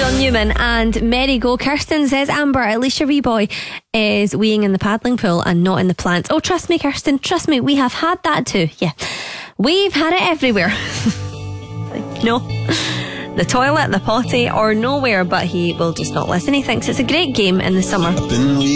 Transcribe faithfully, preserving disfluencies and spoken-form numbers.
John Newman and Mary Go. Kirsten says, Amber, at least your wee boy is weeing in the paddling pool and not in the plants. Oh, trust me, Kirsten, trust me, we have had that too. Yeah, we've had it everywhere. No, the toilet, the potty, or nowhere, but he will just not listen. He thinks it's a great game in the summer.